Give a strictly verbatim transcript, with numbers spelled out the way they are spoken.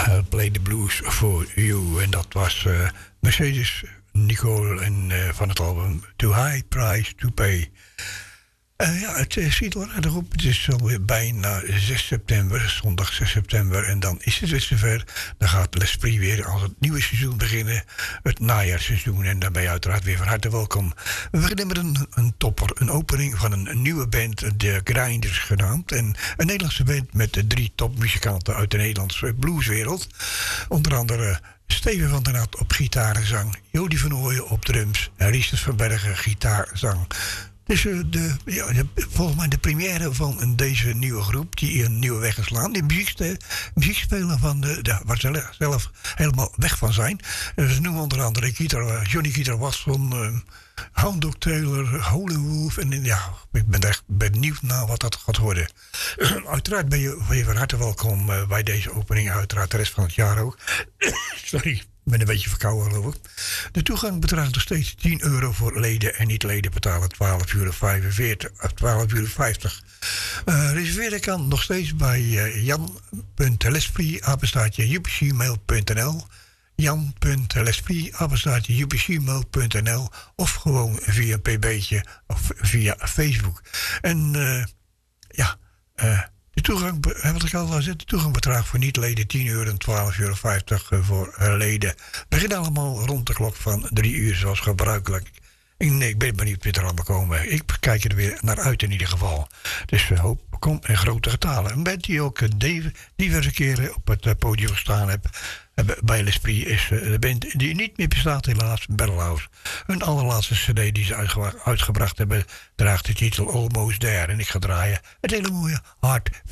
I'll Play the Blues for You. En dat was uh, Mercedes Nicole en uh, van het album Too High Price to Pay. Uh, ja, het uh, ziet er aardig op. Het is alweer bijna zes september, zondag zes september. En dan is het weer zover. Dan gaat L'Esprit weer als het nieuwe seizoen beginnen. Het najaarseizoen. En dan ben je uiteraard weer van harte welkom. We beginnen met een, een topper. Een opening van een, een nieuwe band, de Grinders genaamd. En een Nederlandse band met de drie topmuzikanten uit de Nederlandse blueswereld. Onder andere Steven van der Nat op gitaar en zang. Jody van Ooyen op drums. En Riesters van Bergen gitaarzang. Dus uh, de, ja, de, volgens mij de première van deze nieuwe groep, die een nieuwe weg is slaan. Die muziek, muziekspelen van de, de, waar ze zelf helemaal weg van zijn. Uh, ze noemen onder andere Guitar, Johnny Guitar Watson, uh, Hound Dog Taylor, Holy Wolf. En ja, ik ben echt benieuwd naar wat dat gaat worden. Uh, uiteraard ben je weer van harte welkom uh, bij deze opening. Uiteraard de rest van het jaar ook. Sorry. Ik ben een beetje verkouden, geloof ik. De toegang bedraagt nog steeds tien euro voor leden en niet-leden betalen twaalf euro vijfenveertig, twaalf euro vijftig. Uh, reserveren kan nog steeds bij uh, jan.lesprit, apenstaartje, u p c mail punt n l, jan.lesprit, apenstaartje, u p c mail punt n l of gewoon via een pb'tje of via Facebook. En uh, ja... Uh, De toegang, wat ik al gezegd, de toegang bedraagt voor niet-leden tien euro en twaalf euro vijftig voor leden. Begint allemaal rond de klok van drie uur, zoals gebruikelijk. En nee, ik ben benieuwd wie er allemaal komen. Ik kijk er weer naar uit in ieder geval. Dus we hopen, kom in grote getalen. Een band die ook diverse keren op het podium gestaan heeft bij L'Esprit is de band die niet meer bestaat, helaas, Barrelhouse. Hun allerlaatste cd die ze uitge- uitgebracht hebben draagt de titel Almost There. En ik ga draaien het hele mooie Hard